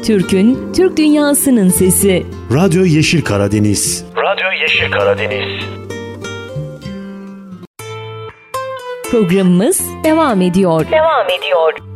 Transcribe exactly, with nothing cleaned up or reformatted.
Türk'ün, Türk dünyasının sesi. Radyo Yeşil Karadeniz. Radyo Yeşil Karadeniz. Programımız devam ediyor. Devam ediyor.